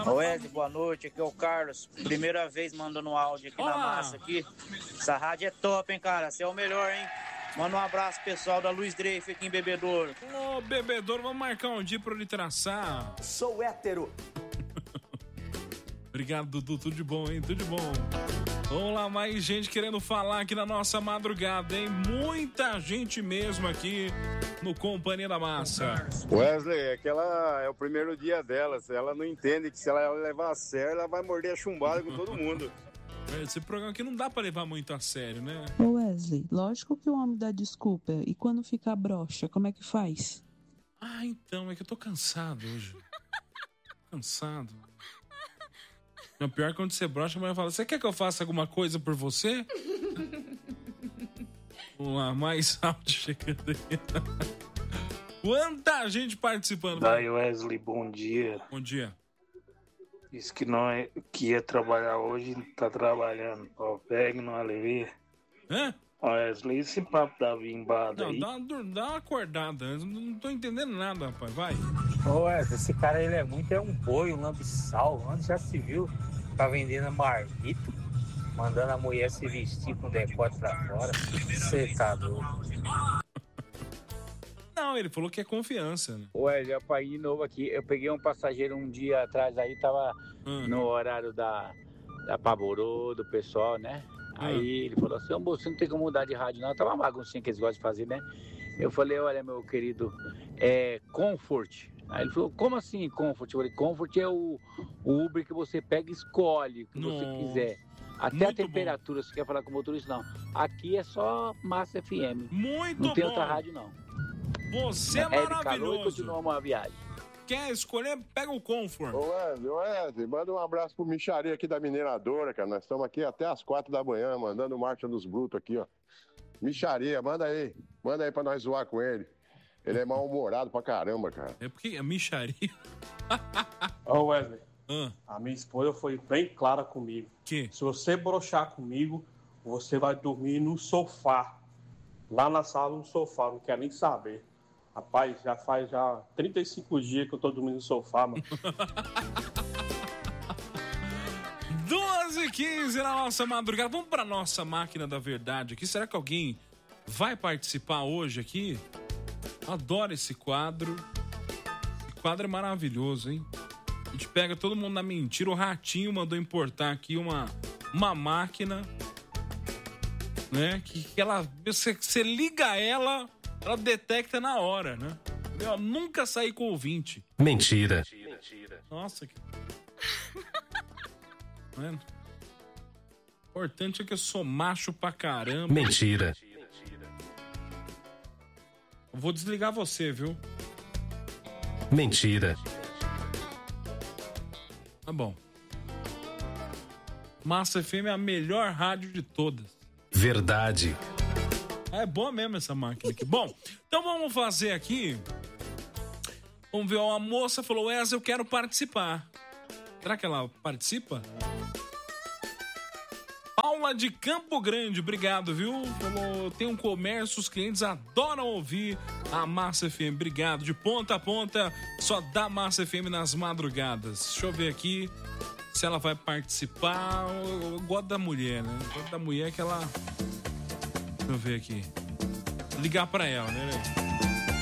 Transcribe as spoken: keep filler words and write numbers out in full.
Ô Wesley, boa noite, aqui é o Carlos. Primeira vez mandando áudio aqui Olá. na massa aqui. Essa rádio é top, hein, cara? Você é o melhor, hein? Manda um abraço pessoal da Luiz Dreyf aqui em Bebedouro. Ô, Bebedouro, vamos marcar um dia pra eu lhe traçar. Sou hétero. Obrigado, Dudu. Tudo de bom, hein? Tudo de bom. Vamos lá, mais gente querendo falar aqui na nossa madrugada, hein? Muita gente mesmo aqui no Companhia da Massa. Wesley, aquela é o primeiro dia dela. Se ela não entende que se ela levar a sério, ela vai morder a chumbada com todo mundo. Esse programa aqui não dá pra levar muito a sério, né? Ô Wesley, lógico que o homem dá desculpa. E quando fica broxa, como é que faz? Ah, então, é que eu tô cansado hoje. Cansado. O pior é quando você brocha, a mulher fala, você quer que eu faça alguma coisa por você? Vamos lá, mais áudio chegando aí. Quanta gente participando. Daí, Wesley, bom dia. Bom dia. Disse que, não é, que ia trabalhar hoje, tá trabalhando. Ó, pega não alivia. Hã? Wesley, esse papo da bimbada Não, aí. dá, uma- dá uma acordada. Eu não tô entendendo nada, rapaz. Vai. Ô, Wesley, esse cara ele é muito, é um boi, um lambiçal. Onde já se viu? Tá vendendo marmito, mandando a mulher se vestir com o decote pra fora. Você tá doido. Não, ele falou que é confiança, né? Ué, já paguei de novo aqui. Eu peguei um passageiro um dia atrás aí, tava Hum. no horário da, da Paborô, do pessoal, né? Aí ele falou assim, ô moço, você não tem como mudar de rádio não, tá uma baguncinha que eles gostam de fazer, né? Eu falei, olha meu querido, é Comfort. Aí ele falou, como assim Comfort? Eu falei, Comfort é o, o Uber que você pega e escolhe o que você Nossa. quiser. Até Muito a temperatura, se quer falar com o motorista, não. Aqui é só Massa F M. Muito Não tem bom. outra rádio, não. Você é de calor e maravilhoso. continuamos a viagem. Quer escolher? Pega o Comfort. Ô Wesley, Wesley, manda um abraço pro Micharia aqui da Mineradora, cara. Nós estamos aqui até as quatro da manhã, mandando marcha dos brutos aqui, ó. Micharia, manda aí. Manda aí pra nós zoar com ele. Ele é mal-humorado pra caramba, cara. É porque é micharia. Ô Wesley, Ah, a minha esposa foi bem clara comigo. que? Se você broxar comigo, você vai dormir no sofá. Lá na sala, no sofá, não quer nem saber. Rapaz, já faz já trinta e cinco dias que eu tô dormindo no sofá, mano. duas e quinze na nossa madrugada. Vamos pra nossa máquina da verdade aqui. Será que alguém vai participar hoje aqui? Adoro esse quadro. Esse quadro é maravilhoso, hein? A gente pega todo mundo na mentira. O Ratinho mandou importar aqui uma, uma máquina, né? Que, que ela, você, você liga ela, ela detecta na hora, né? Eu nunca saí com ouvinte. Mentira. Nossa, que... Mano. O importante é que eu sou macho pra caramba. Mentira. Eu vou desligar você, viu? Mentira. Tá bom. Massa F M é a melhor rádio de todas. Verdade. É boa mesmo essa máquina aqui. Bom, então vamos fazer aqui. Vamos ver, ó, a moça falou, Wesley, eu quero participar. Será que ela participa? Paula de Campo Grande, obrigado, viu? Falou, tem um comércio, os clientes adoram ouvir a Massa F M. Obrigado, de ponta a ponta, só dá Massa F M nas madrugadas. Deixa eu ver aqui se ela vai participar. Eu, eu gosto da mulher, né? Eu gosto da mulher que ela... Deixa eu ver aqui. Ligar pra ela, né?